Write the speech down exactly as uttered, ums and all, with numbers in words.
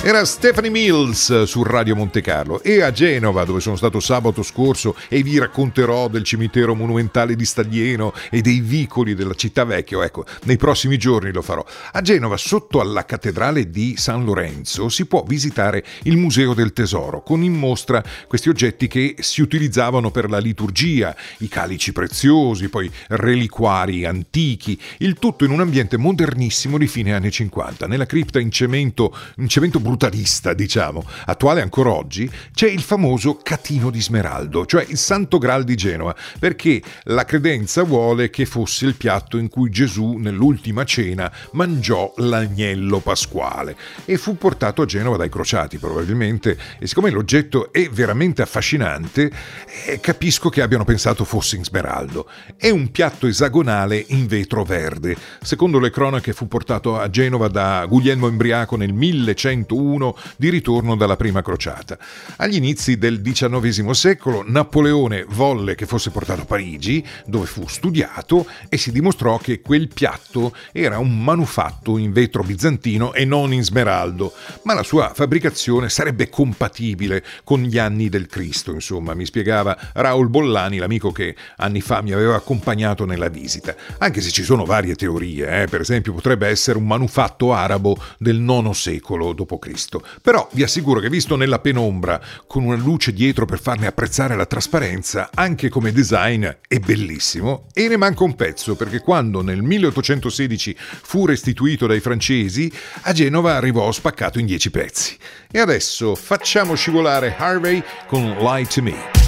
Era Stephanie Mills su Radio Monte Carlo. E a Genova, dove sono stato sabato scorso e vi racconterò del cimitero monumentale di Staglieno e dei vicoli della città vecchia, ecco, nei prossimi giorni lo farò. A Genova, sotto alla cattedrale di San Lorenzo, si può visitare il Museo del Tesoro, con in mostra questi oggetti che si utilizzavano per la liturgia, i calici preziosi, poi reliquari antichi, il tutto in un ambiente modernissimo di fine anni cinquanta. Nella cripta in cemento, in cemento brutalista, diciamo, attuale ancora oggi, c'è il famoso catino di smeraldo, cioè il Santo Graal di Genova, perché la credenza vuole che fosse il piatto in cui Gesù nell'ultima cena mangiò l'agnello pasquale e fu portato a Genova dai crociati probabilmente, e siccome l'oggetto è veramente affascinante, eh, capisco che abbiano pensato fosse in smeraldo. È un piatto esagonale in vetro verde. Secondo le cronache fu portato a Genova da Guglielmo Imbriaco nel millecentouno, di ritorno dalla prima crociata. Agli inizi del diciannovesimo secolo Napoleone volle che fosse portato a Parigi, dove fu studiato, e si dimostrò che quel piatto era un manufatto in vetro bizantino e non in smeraldo, ma la sua fabbricazione sarebbe compatibile con gli anni del Cristo, insomma, mi spiegava Raul Bollani, l'amico che anni fa mi aveva accompagnato nella visita. Anche se ci sono varie teorie, eh? Per esempio potrebbe essere un manufatto arabo del nono secolo dopo Cristo. Però vi assicuro che visto nella penombra, con una luce dietro per farne apprezzare la trasparenza, anche come design è bellissimo. E ne manca un pezzo, perché quando nel milleottocentosedici fu restituito dai francesi, a Genova arrivò spaccato in dieci pezzi. E adesso facciamo scivolare Harvey con Lie to Me.